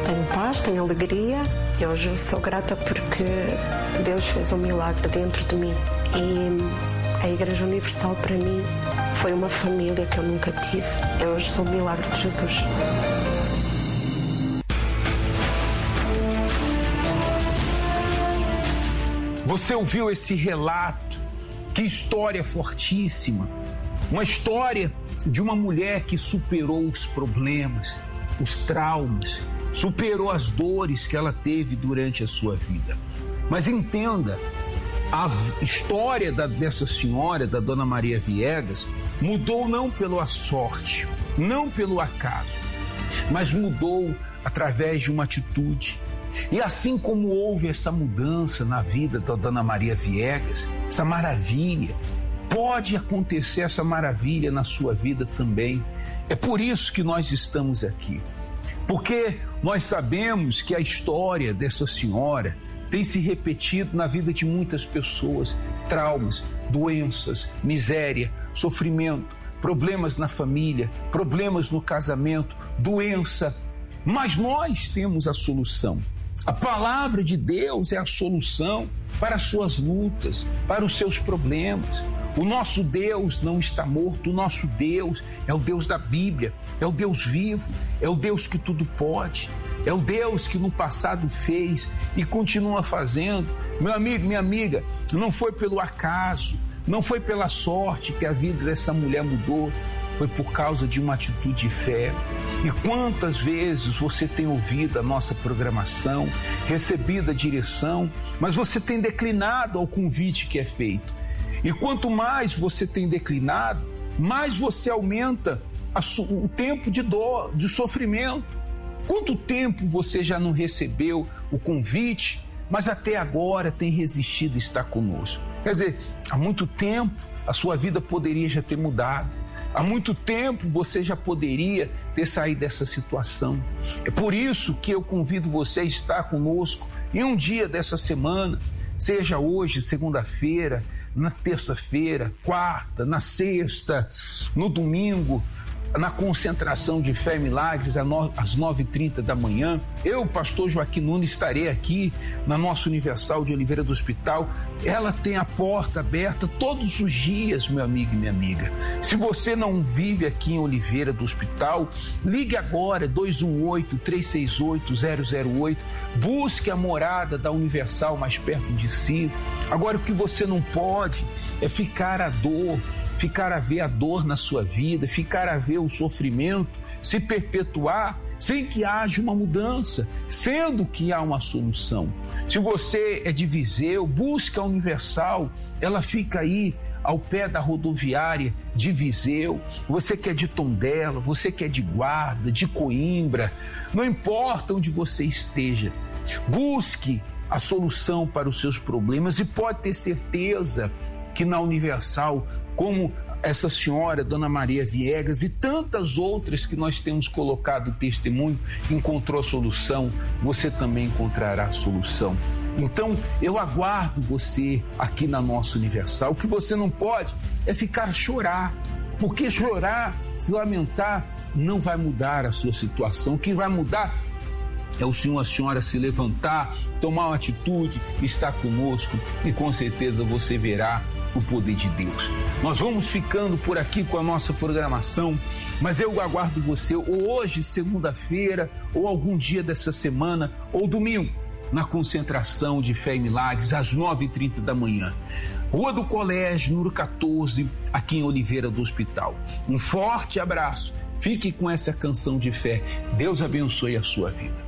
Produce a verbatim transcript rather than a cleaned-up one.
Tenho paz, tenho alegria e hoje eu sou grata porque Deus fez um milagre dentro de mim. E a Igreja Universal para mim foi uma família que eu nunca tive. Eu hoje sou o milagre de Jesus. Você ouviu esse relato? Que história fortíssima. Uma história de uma mulher que superou os problemas, os traumas, superou as dores que ela teve durante a sua vida. Mas entenda, a história da, dessa senhora, da Dona Maria Viegas, mudou não pela sorte, não pelo acaso, mas mudou através de uma atitude. E assim como houve essa mudança na vida da Dona Maria Viegas, essa maravilha, pode acontecer essa maravilha na sua vida também. É por isso que nós estamos aqui. Porque nós sabemos que a história dessa senhora tem se repetido na vida de muitas pessoas. Traumas, doenças, miséria, sofrimento, problemas na família, problemas no casamento, doença. Mas nós temos a solução. A palavra de Deus é a solução para as suas lutas, para os seus problemas. O nosso Deus não está morto, o nosso Deus é o Deus da Bíblia, é o Deus vivo, é o Deus que tudo pode, é o Deus que no passado fez e continua fazendo. Meu amigo, minha amiga, não foi pelo acaso, não foi pela sorte que a vida dessa mulher mudou, foi por causa de uma atitude de fé. E quantas vezes você tem ouvido a nossa programação, recebido a direção, mas você tem declinado ao convite que é feito. E quanto mais você tem declinado, mais você aumenta a o tempo de dor, de sofrimento. Quanto tempo você já não recebeu o convite, mas até agora tem resistido a estar conosco? Quer dizer, há muito tempo a sua vida poderia já ter mudado. Há muito tempo você já poderia ter saído dessa situação. É por isso que eu convido você a estar conosco em um dia dessa semana, seja hoje, segunda-feira, na terça-feira, quarta, na sexta, no domingo, na concentração de Fé e Milagres, às nove e trinta da manhã. Eu, pastor Joaquim Nunes, estarei aqui na nossa Universal de Oliveira do Hospital. Ela tem a porta aberta todos os dias, meu amigo e minha amiga. Se você não vive aqui em Oliveira do Hospital, ligue agora, dois um oito, três seis oito, zero zero oito. Busque a morada da Universal mais perto de si. Agora, o que você não pode é ficar à dor, ficar a ver a dor na sua vida, ficar a ver o sofrimento se perpetuar sem que haja uma mudança, sendo que há uma solução. Se você é de Viseu, busque a Universal, ela fica aí ao pé da rodoviária de Viseu. Você que é de Tondela, você que é de Guarda, de Coimbra, não importa onde você esteja, busque a solução para os seus problemas e pode ter certeza que na Universal, como essa senhora, Dona Maria Viegas e tantas outras que nós temos colocado testemunho, encontrou a solução, você também encontrará a solução. Então, eu aguardo você aqui na nossa Universal. O que você não pode é ficar a chorar, porque chorar, se lamentar, não vai mudar a sua situação. O que vai mudar é o senhor, a senhora se levantar, tomar uma atitude, estar conosco e com certeza você verá o poder de Deus. Nós vamos ficando por aqui com a nossa programação, mas eu aguardo você ou hoje, segunda-feira, ou algum dia dessa semana, ou domingo, na concentração de Fé e Milagres, às nove e trinta da manhã. Rua do Colégio, número quatorze, aqui em Oliveira do Hospital. Um forte abraço. Fique com essa canção de fé. Deus abençoe a sua vida.